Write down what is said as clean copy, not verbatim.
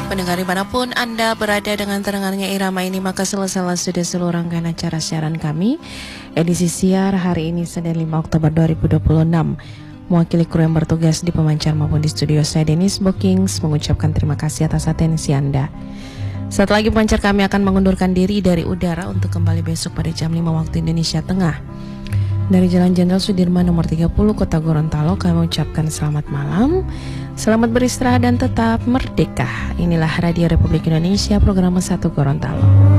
Pendengar dimanapun Anda berada dengan terdengarnya irama ini, maka selesai sudah seluruh rangkaian acara siaran kami. Edisi siar hari ini Senin 5 Oktober 2026. Mewakili kru yang bertugas di pemancar maupun di studio, saya Dennis Bookings mengucapkan terima kasih atas atensi Anda. Saat lagi pemancar kami akan mengundurkan diri dari udara untuk kembali besok pada jam 5 waktu Indonesia Tengah. Dari Jalan Jenderal Sudirman nomor 30 Kota Gorontalo, kami mengucapkan selamat malam, selamat beristirahat dan tetap merdeka. Inilah Radio Republik Indonesia, program 1 Gorontalo.